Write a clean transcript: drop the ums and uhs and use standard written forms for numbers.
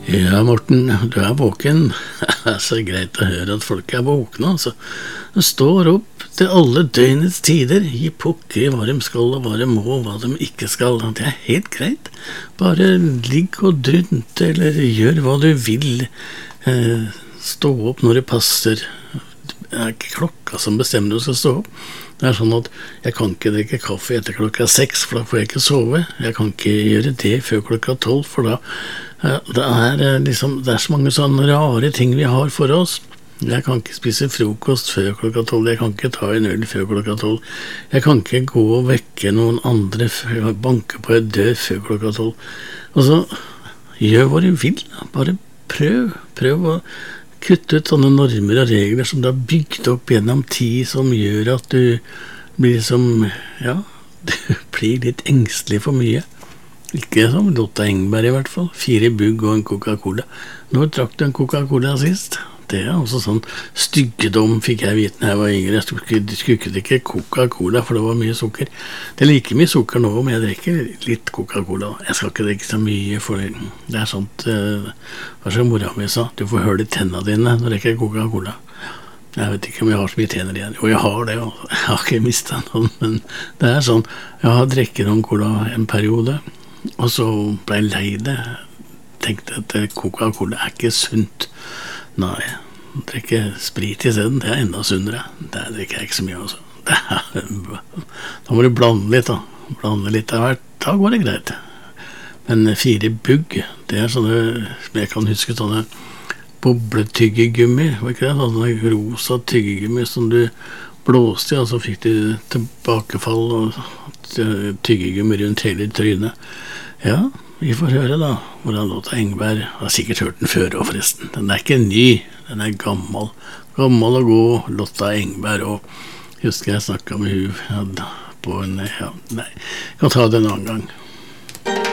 Ja, Morten, du våken. Det så greit å høre at folk våkne, altså. De står opp til alle døgnets tider, gi pukker i hva de skal og hva de må og hva de ikke skal. Det helt greit. Bare ligg og drunte, eller gjør hva du vil. Stå opp når det passer. Det ikke klokka som bestemmer du skal stå opp. Det sånn at jeg kan ikke drikke kaffe etter klokka 6, for da får jeg ikke sove. Jeg kan ikke gjøre det før klokka 12, for da det det så mange sånne rare ting vi har for oss. Jeg kan ikke spise frokost før klokka 12, jeg kan ikke ta en øl før klokka 12, jeg kan ikke gå og vekke noen andre før banke på en dør før klokka 12. Og så gjør hva du vil, bare prøv å kutte ut sånne normer og regler som du har bygd opp gjennom tid, som gjør at du blir du blir litt engstelig for mye. Ikke som Lotta Engberg i hvert fall. 4 bugg og en Coca-Cola. Når drakk du en Coca-Cola sist? Det også sånn styggedom fikk jeg vite når jeg var yngre. Jeg skulle ikke Coca-Cola, for det var mye sukker. Det like mye sukker nå, men jeg drikker litt Coca-Cola. Jeg skal ikke drikke så mye, for det sånt hva som mora mi sa, du får høre i tennene dine når du drikker Coca-Cola. Jeg vet ikke om jeg har så mye tenner igjen. Jo, jeg har det, og jeg har ikke mistet noen, men det sånn, jeg har drikket noen cola en periode, og så ble jeg lei det. Tenkte at Coca-Cola ikke sunt. Nei, drikke sprit i stedet, det enda sunnere. Det drikker jeg ikke så mye også. Da må du blande litt da. Blande litt av hvert, da går det greit. Men 4 bugg, det sånne, som jeg kan huske, sånne bobletyggegummi, var ikke det? Sånne rosa tyggegummi som du blåste i, og så fikk du tilbakefall og tyggegummi rundt hele trynet. Ja, vi får høre da hvordan Lotta Engberg har sikkert hørt den før også, forresten. Den ikke ny, den gammel og god Lotta Engberg. Og husker jeg snakket med hun på en, nei, jeg kan ta det en annen gang.